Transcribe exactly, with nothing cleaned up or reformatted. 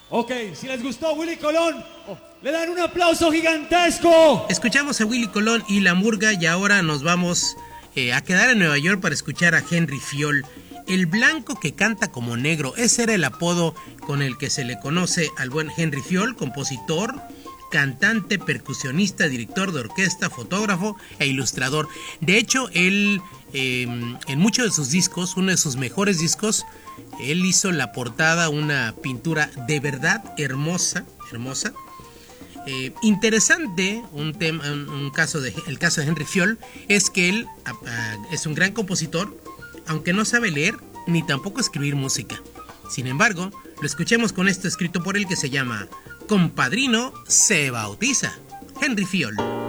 Ok, si les gustó Willy Colón, oh, le dan un aplauso gigantesco. Escuchamos a Willy Colón y La Murga y ahora nos vamos eh, a quedar en Nueva York para escuchar a Henry Fiol. El blanco que canta como negro, ese era el apodo con el que se le conoce al buen Henry Fiol, compositor, cantante, percusionista, director de orquesta, fotógrafo e ilustrador. De hecho, él eh, en muchos de sus discos, uno de sus mejores discos, él hizo la portada, una pintura de verdad hermosa, hermosa. Eh, interesante, un tema, un, un caso de, el caso de Henry Fiol es que él a, a, es un gran compositor, aunque no sabe leer ni tampoco escribir música. Sin embargo, lo escuchemos con esto escrito por él que se llama Compadrino se bautiza, Henry Fiol.